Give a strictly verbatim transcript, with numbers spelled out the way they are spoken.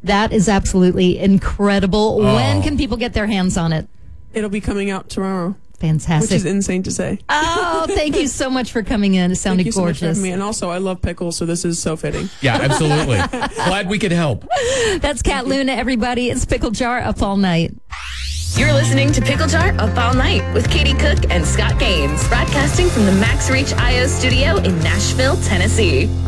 That is absolutely incredible. Oh. When can people get their hands on it? It'll be coming out tomorrow. Fantastic. Which is insane to say. Oh, thank you so much for coming in. It sounded Thank you so much for gorgeous. having me. And also, I love pickles, so this is so fitting. Yeah, absolutely. Glad we could help. That's Kat Luna, everybody. It's Pickle Jar Up All Night. You're listening to Pickle Jar Up All Night with Katie Cook and Scott Gaines, broadcasting from the Max Reach I O studio in Nashville, Tennessee.